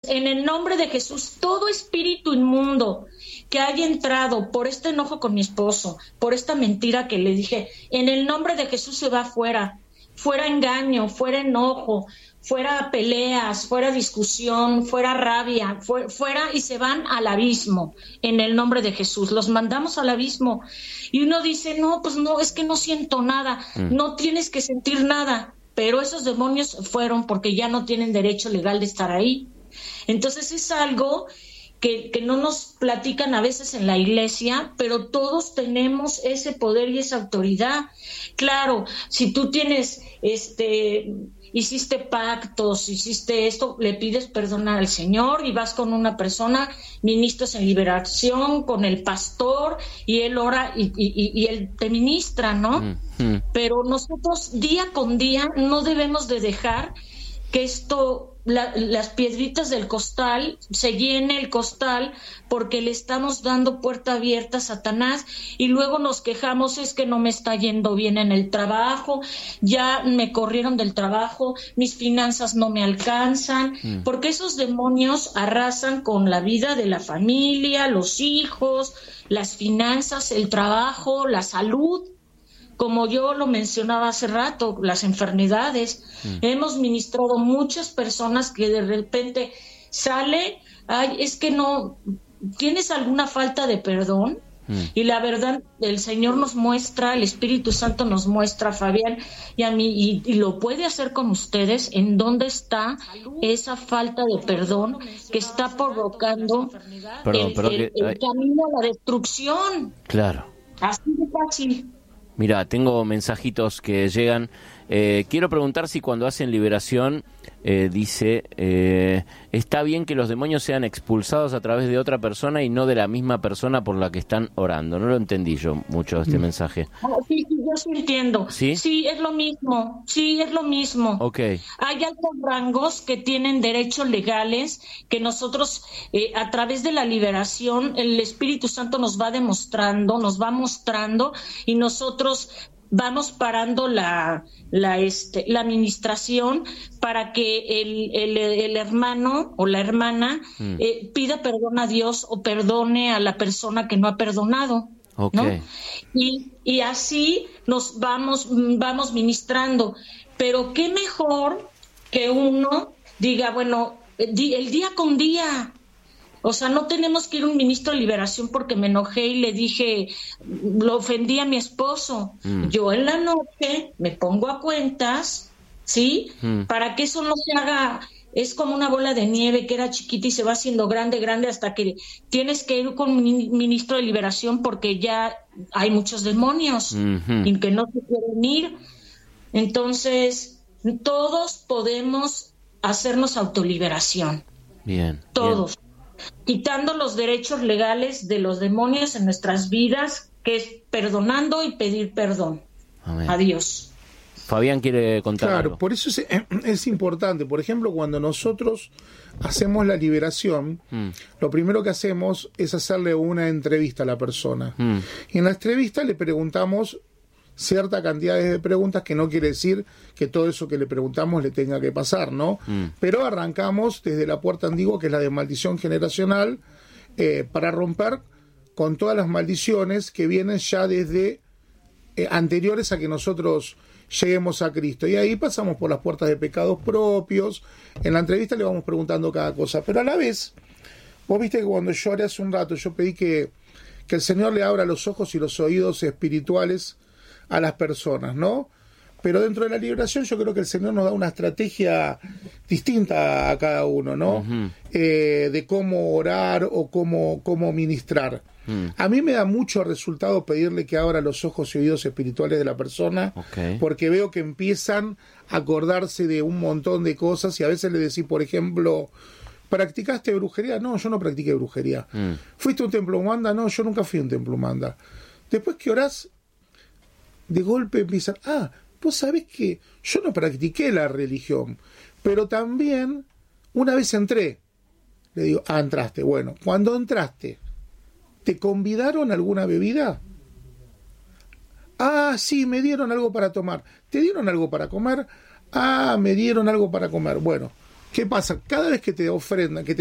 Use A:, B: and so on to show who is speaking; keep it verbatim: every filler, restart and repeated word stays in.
A: en el nombre de Jesús, todo espíritu inmundo que haya entrado por este enojo con mi esposo, por esta mentira que le dije, en el nombre de Jesús se va fuera, fuera engaño, fuera enojo, fuera peleas, fuera discusión, fuera rabia, fu- fuera y se van al abismo, en el nombre de Jesús, los mandamos al abismo. Y uno dice, no, pues no, es que no siento nada, mm. no tienes que sentir nada, pero esos demonios fueron porque ya no tienen derecho legal de estar ahí. Entonces es algo que, que no nos platican a veces en la iglesia, pero todos tenemos ese poder y esa autoridad. Claro, si tú tienes, este, hiciste pactos, hiciste esto, le pides perdón al Señor y vas con una persona, ministros en liberación, con el pastor, y él ora y, y, y él te ministra, ¿no? Mm-hmm. Pero nosotros día con día no debemos de dejar que esto, la, las piedritas del costal, se llene el costal porque le estamos dando puerta abierta a Satanás y luego nos quejamos, es que no me está yendo bien en el trabajo, ya me corrieron del trabajo, mis finanzas no me alcanzan, mm. porque esos demonios arrasan con la vida de la familia, los hijos, las finanzas, el trabajo, la salud. Como yo lo mencionaba hace rato, las enfermedades. Mm. Hemos ministrado muchas personas que de repente sale, ay, es que no, ¿tienes alguna falta de perdón? Mm. Y la verdad, el Señor nos muestra, el Espíritu Santo nos muestra, Fabián, y a mí, y, y lo puede hacer con ustedes, en dónde está esa falta de perdón que está provocando perdón, el, perdón, el, que, el camino a la destrucción.
B: Claro.
A: Así de fácil.
B: Mira, tengo mensajitos que llegan. Eh, quiero preguntar si cuando hacen liberación, eh, dice, eh, está bien que los demonios sean expulsados a través de otra persona y no de la misma persona por la que están orando. No lo entendí yo mucho este mm. mensaje.
A: Oh, sí, sí, yo sí entiendo.
B: ¿Sí?
A: Sí, es lo mismo. Sí, es lo mismo.
B: Okay.
A: Hay altos rangos que tienen derechos legales que nosotros, eh, a través de la liberación, el Espíritu Santo nos va demostrando, nos va mostrando y nosotros vamos parando la la este la administración para que el, el, el hermano o la hermana mm. eh, pida perdón a Dios o perdone a la persona que no ha perdonado.
B: Okay.
A: ¿No? Y, y así nos vamos, vamos ministrando. Pero qué mejor que uno diga, bueno, el día con día. O sea, no tenemos que ir a un ministro de liberación porque me enojé y le dije, lo ofendí a mi esposo. Mm. Yo en la noche me pongo a cuentas, ¿sí? Mm. Para que eso no se haga, es como una bola de nieve que era chiquita y se va haciendo grande, grande hasta que tienes que ir con un ministro de liberación porque ya hay muchos demonios mm-hmm. y que no se quieren ir. Entonces, todos podemos hacernos autoliberación.
B: Bien.
A: Todos.
B: Bien.
A: Quitando los derechos legales de los demonios en nuestras vidas, que es perdonando y pedir perdón.
B: Amén.
A: A Dios.
B: Fabián quiere contar
C: Claro,
B: algo.
C: por eso es, es importante. Por ejemplo, cuando nosotros hacemos la liberación, mm. lo primero que hacemos es hacerle una entrevista a la persona. Mm. Y en la entrevista le preguntamos cierta cantidad de preguntas, que no quiere decir que todo eso que le preguntamos le tenga que pasar, ¿no? Mm. Pero arrancamos desde la puerta antigua, que es la de maldición generacional, eh, para romper con todas las maldiciones que vienen ya desde eh, anteriores a que nosotros lleguemos a Cristo. Y ahí pasamos por las puertas de pecados propios. En la entrevista le vamos preguntando cada cosa, pero a la vez, vos viste que cuando yo oré hace un rato, yo pedí que, que el Señor le abra los ojos y los oídos espirituales a las personas, ¿no? Pero dentro de la liberación yo creo que el Señor nos da una estrategia distinta a cada uno, ¿no? Uh-huh. Eh, de cómo orar o cómo, cómo ministrar. Uh-huh. A mí me da mucho resultado pedirle que abra los ojos y oídos espirituales de la persona, okay. porque veo que empiezan a acordarse de un montón de cosas y a veces le decís, por ejemplo, ¿practicaste brujería? No, yo no practiqué brujería. Uh-huh. ¿Fuiste a un templo Umbanda? No, yo nunca fui a un templo Umbanda. Después que orás, de golpe empiezan, ah, vos sabés que yo no practiqué la religión, pero también una vez entré. Le digo, ah, entraste. Bueno, cuando entraste, ¿te convidaron a alguna bebida? Ah, sí, me dieron algo para tomar. ¿Te dieron algo para comer? Ah, me dieron algo para comer. Bueno, ¿qué pasa? Cada vez que te ofrendan, que te